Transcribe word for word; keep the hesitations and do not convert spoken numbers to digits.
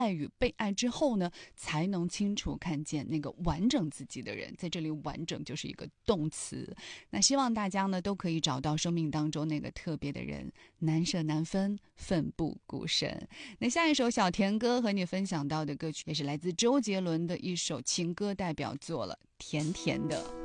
爱与被爱之后呢，才能清楚看见那个完整自己的人。在这里，完整就是一个动词。那希望大家呢都可以找到生命当中那个特别的人，难舍难分，奋不顾身。那下一首小甜歌和你分享到的歌曲，也是来自周杰伦的一首情歌代表作了，甜甜的。